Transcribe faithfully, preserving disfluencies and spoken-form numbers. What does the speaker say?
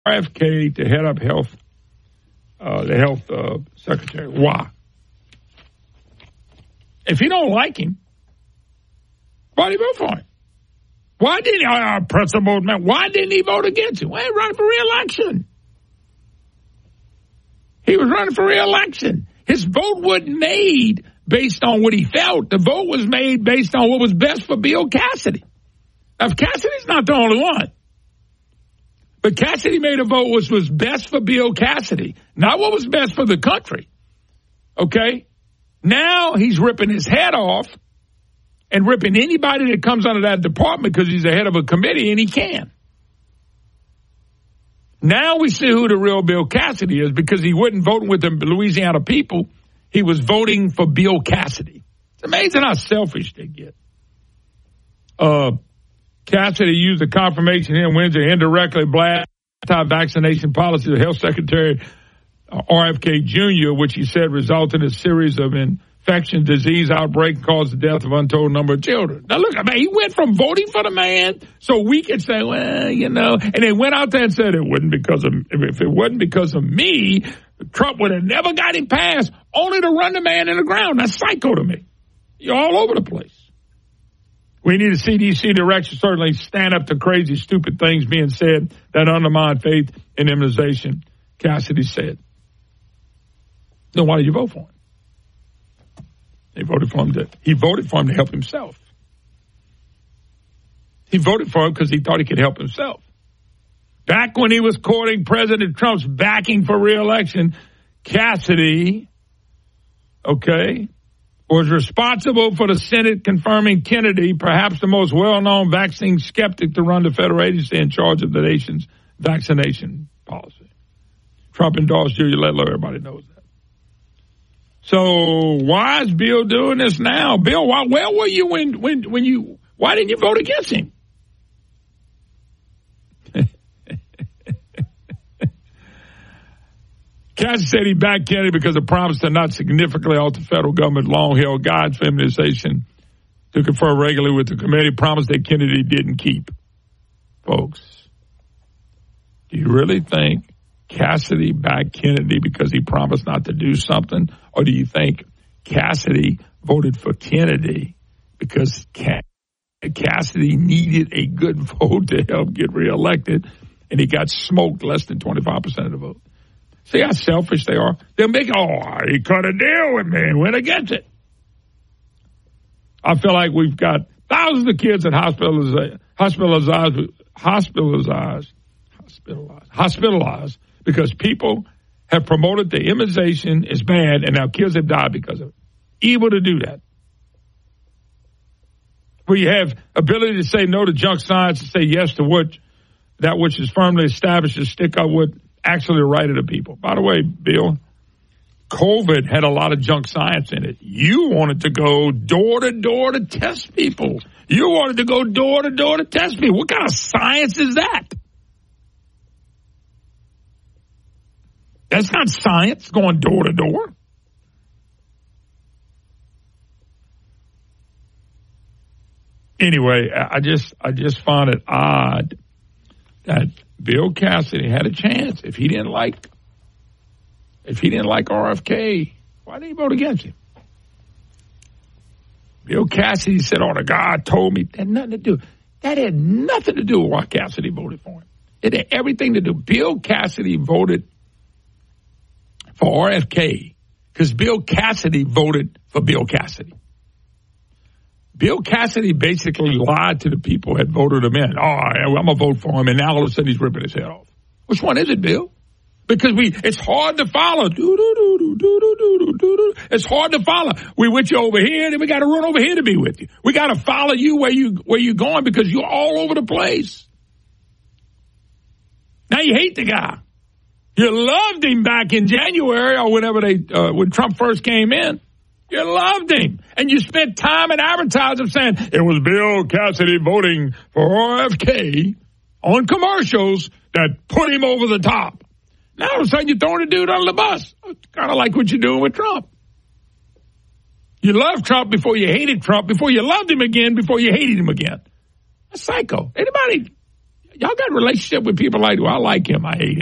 F K to head up health, uh, the health uh, secretary. Why? If you don't like him, why did he vote for him? Why didn't he, uh, principled man, why didn't he vote against him? Why ain't running for re-election? He was running for re-election. His vote wasn't made based on what he felt. The vote was made based on what was best for Bill Cassidy. Now, Cassidy's not the only one. But Cassidy made a vote which was best for Bill Cassidy, not what was best for the country. Okay? Now he's ripping his head off and ripping anybody that comes under that department because he's the head of a committee, and he can. Now we see who the real Bill Cassidy is because he wasn't voting with the Louisiana people. He was voting for Bill Cassidy. It's amazing how selfish they get. Uh, Cassidy used the confirmation here Wednesday indirectly blast anti-vaccination policy of Health Secretary uh, R F K Junior, which he said resulted in a series of infection disease outbreak and caused the death of untold number of children. Now look, I mean, he went from voting for the man so we could say, well, you know, and they went out there and said it wasn't because of, if it wasn't because of me, Trump would have never got him passed, only to run the man in the ground. That's psycho to me. You're all over the place. We need a C D C direction, certainly stand up to crazy, stupid things being said that undermine faith in immunization, Cassidy said. Then why did you vote for him? He voted for him to, he voted for him to help himself. He voted for him because he thought he could help himself. Back when he was courting President Trump's backing for re-election, Cassidy, okay, was responsible for the Senate confirming Kennedy, perhaps the most well-known vaccine skeptic to run the federal agency in charge of the nation's vaccination policy. Trump endorsed Julia Letlow. Everybody knows that. So why is Bill doing this now? Bill, why, where were you when, when, when you, why didn't you vote against him? Cassidy said he backed Kennedy because of promise to not significantly alter federal government long-held guides for immunization to confer regularly with the committee, promise that Kennedy didn't keep. Folks, do you really think Cassidy backed Kennedy because he promised not to do something? Or do you think Cassidy voted for Kennedy because Cassidy needed a good vote to help get reelected, and he got smoked less than twenty-five percent of the vote? See how selfish they are? They'll make, oh, he cut a deal with me and went against it. I feel like we've got thousands of kids at hospitalized, hospitalized, hospitalized, hospitalized, hospitalized because people have promoted the immunization is bad, and now kids have died because of it. Evil to do that. Where you have ability to say no to junk science and say yes to what that which is firmly established and stick up with actually the right of the people. By the way, Bill, COVID had a lot of junk science in it. You wanted to go door to door to test people. You wanted to go door to door to test people. What kind of science is that? That's not science, going door to door. Anyway, I just I just found it odd that Bill Cassidy had a chance. If he didn't like, if he didn't like R F K, why didn't he vote against him? Bill Cassidy said, "Oh, the God told me." That had nothing to do. That had nothing to do with why Cassidy voted for him. It had everything to do. Bill Cassidy voted for R F K because Bill Cassidy voted for Bill Cassidy. Bill Cassidy basically lied to the people that voted him in. Oh, I'm going to vote for him, and now all of a sudden he's ripping his head off. Which one is it, Bill? Because we, it's hard to follow. It's hard to follow. We with you over here, then we got to run over here to be with you. We got to follow you where you where you're going because you're all over the place. Now you hate the guy. You loved him back in January or whenever they uh, when Trump first came in. You loved him. And you spent time in advertising saying it was Bill Cassidy voting for R F K on commercials that put him over the top. Now all of a sudden you're throwing a dude under the bus. Kind of like what you're doing with Trump. You loved Trump before you hated Trump, before you loved him again, before you hated him again. That's psycho. Anybody, Y'all got a relationship with people like, well, I like him, I hate him.